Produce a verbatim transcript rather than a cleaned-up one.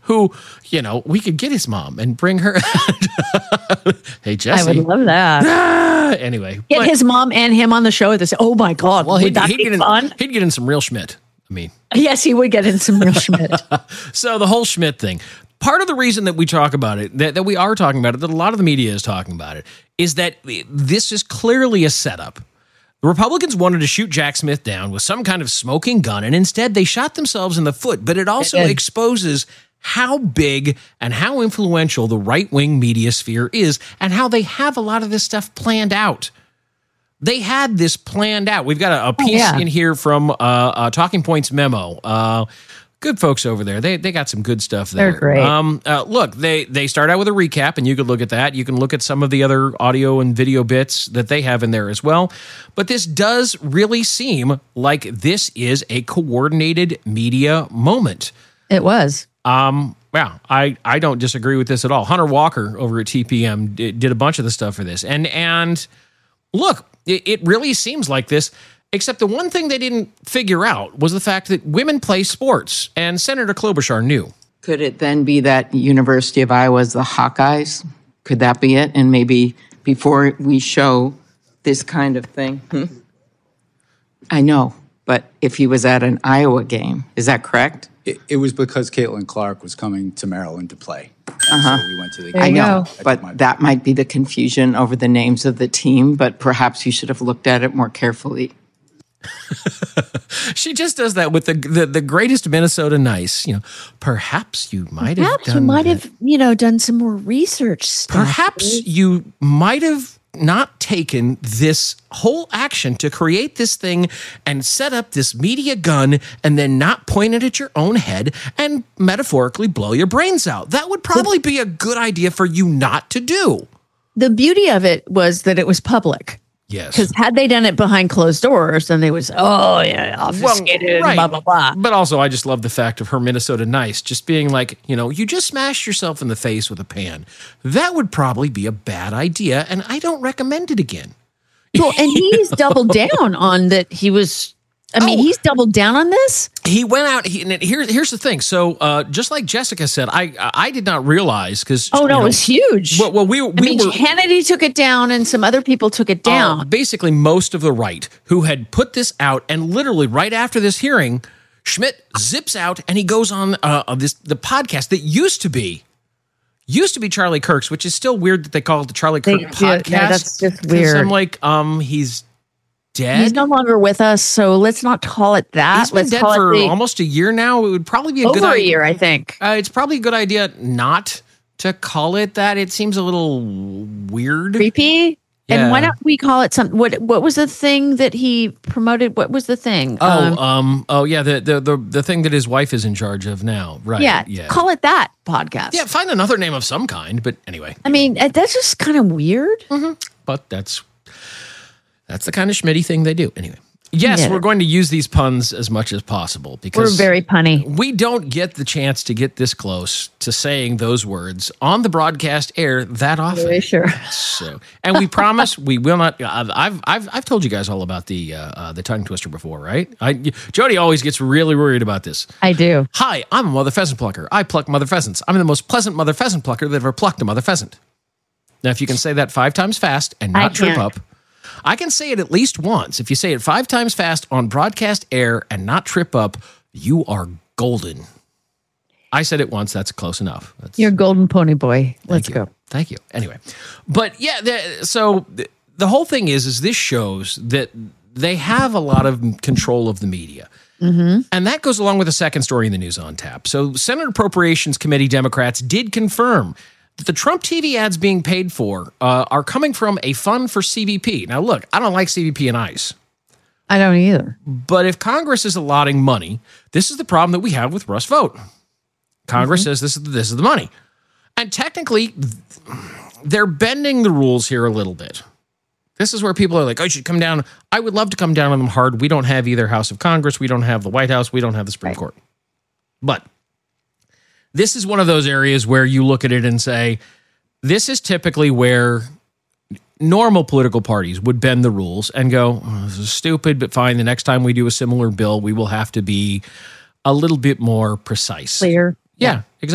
who, you know, we could get his mom and bring her. Hey, Jesse. I would love that. Ah, anyway. Get but, his mom and him on the show at this. Oh, my God. well, would he'd, that he'd, be get in, fun? he'd get in some real Schmidt. I mean. Yes, he would get in some real Schmidt. So the whole Schmidt thing. Part of the reason that we talk about it, that, that we are talking about it, that a lot of the media is talking about it, is that this is clearly a setup. The Republicans wanted to shoot Jack Smith down with some kind of smoking gun, and instead they shot themselves in the foot. But it also It exposes how big and how influential the right-wing media sphere is and how they have a lot of this stuff planned out. They had this planned out. We've got a, a piece oh, yeah. in here from uh, uh, Talking Points Memo. Uh, good folks over there. They they got some good stuff there. They're great. Um, uh, look, they they start out with a recap, and you could look at that. You can look at some of the other audio and video bits that they have in there as well. But this does really seem like this is a coordinated media moment. It was. Um, yeah, I, I don't disagree with this at all. Hunter Walker over at T P M did, did a bunch of the stuff for this. And and look, it, it really seems like this, except the one thing they didn't figure out was the fact that women play sports, and Senator Klobuchar knew. Could it then be that University of Iowa's the Hawkeyes? Could that be it? And maybe before we show this kind of thing, hmm? I know, but if he was at an Iowa game, is that correct? It, it was because Caitlin Clark was coming to Maryland to play. Uh-huh. So we went to the game. I know, That's but my- that might be the confusion over the names of the team, but perhaps you should have looked at it more carefully. She just does that with the, the the greatest Minnesota nice. You know, perhaps you might have Perhaps done you might that. have, you know, done some more research stuff. Perhaps you might have not taken this whole action to create this thing and set up this media gun and then not point it at your own head and metaphorically blow your brains out. That would probably be a good idea for you not to do. The beauty of it was that it was public. Yes. Because had they done it behind closed doors, then they was, oh, yeah, obfuscated, right. blah, blah, blah. But also, I just love the fact of her Minnesota nice just being like, you know, you just smashed yourself in the face with a pan. That would probably be a bad idea, and I don't recommend it again. Well, and he's doubled down on that. He was, I mean, Oh. he's doubled down on this. He went out. He, and here, here's the thing. So, uh, just like Jessica said, I I did not realize because Oh, no, you know, it was huge. Well, well we we I mean, were. Hannity took it down and some other people took it down. Uh, basically, most of the right who had put this out, and literally right after this hearing, Schmidt zips out and he goes on uh, this the podcast that used to be used to be Charlie Kirk's, which is still weird that they call it the Charlie Kirk They- yeah, podcast. yeah, that's just 'Cause weird. I'm like, um, he's dead. He's no longer with us, so let's not call it that. He's been let's dead call for it the, almost a year now. It would probably be a good over a idea. year, I think. Uh, it's probably a good idea not to call it that. It seems a little weird. Creepy. And why Yeah. don't we call it something? What What was the thing that he promoted? What was the thing? Oh, Um, um, oh yeah, the, the the the thing that his wife is in charge of now, right? yeah, yeah. call it that podcast. Yeah, find another name of some kind. But anyway, I mean, uh, that's just kind of weird. but that's that's the kind of Schmitty thing they do. Anyway, yes, Yeah. we're going to use these puns as much as possible because We're very punny. we don't get the chance to get this close to saying those words on the broadcast air that often. Very sure. So, and we promise we will not. I've I've I've, I've told you guys all about the uh, uh, the tongue twister before, right? I, Jody always gets really worried about this. I do. Hi, I'm a mother pheasant plucker. I pluck mother pheasants. I'm the most pleasant mother pheasant plucker that ever plucked a mother pheasant. Now, if you can say that five times fast and I not trip can't. up, I can say it at least once. If you say it five times fast on broadcast air and not trip up, you are golden. I said it once. That's close enough. That's, You're a golden pony boy. Let's Thank you. go. Thank you. Anyway, but yeah, the, so the, the whole thing is, is this shows that they have a lot of control of the media. Mm-hmm. And that goes along with the second story in the news on tap. So Senate Appropriations Committee Democrats did confirm that the Trump T V ads being paid for uh, are coming from a fund for C B P. Now, look, I don't like C B P and ICE. I don't either. But if Congress is allotting money, this is the problem that we have with Rust Vote. Congress Mm-hmm. says this is, this is the money. And technically, they're bending the rules here a little bit. This is where people are like, oh, you should come down. I would love to come down on them hard. We don't have either House of Congress. We don't have the White House. We don't have the Supreme Right. Court. But this is one of those areas where you look at it and say, this is typically where normal political parties would bend the rules and go, oh, this is stupid, but fine. The next time we do a similar bill, we will have to be a little bit more precise. Clear. Yeah, exactly.